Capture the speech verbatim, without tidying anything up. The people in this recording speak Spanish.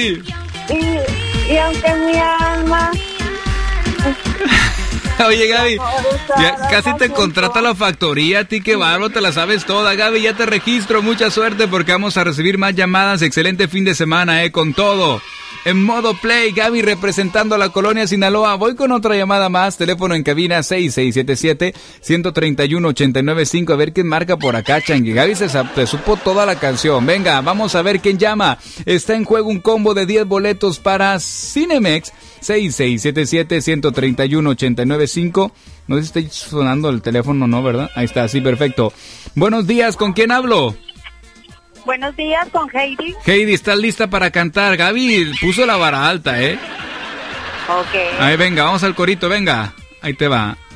Gaby. Y, y aunque mi alma... Oye, Gaby, ya casi te contrata la factoría, a ti qué bárbaro, te la sabes toda. Gaby, ya te registro, mucha suerte porque vamos a recibir más llamadas. Excelente fin de semana, eh, con todo. En modo play, Gaby representando a la colonia Sinaloa. Voy con otra llamada más, teléfono en cabina seis seis siete siete, uno tres uno, ocho nueve cinco. A ver quién marca por acá, Changue. Gaby se, se supo toda la canción. Venga, vamos a ver quién llama. Está en juego un combo de diez boletos para Cinemex. seis seis siete siete, uno tres uno, ocho nueve cinco. No sé si está sonando el teléfono, ¿no? ¿Verdad? Ahí está, sí, perfecto. Buenos días, ¿con quién hablo? Buenos días, con Heidi. Heidi, ¿estás lista para cantar? Gaby puso la vara alta, ¿eh? Ok. Ahí, venga, vamos al corito, venga. Ahí te va.